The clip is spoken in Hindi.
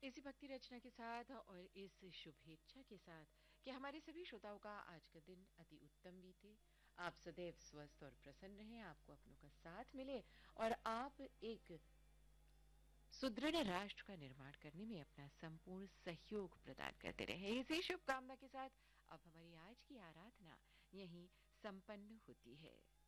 इसी भक्ति रचना के साथ और इस शुभेच्छा के साथ कि हमारे सभी श्रोताओं का आज का दिन अति उत्तम बीते, आप सदैव स्वस्थ और प्रसन्न रहें, आपको अपनों का साथ मिले और आप एक सुदृढ़ राष्ट्र का निर्माण करने में अपना संपूर्ण सहयोग प्रदान करते रहे। इसी शुभकामना के साथ अब हमारी आज की आराधना यहीं संपन्न होती है।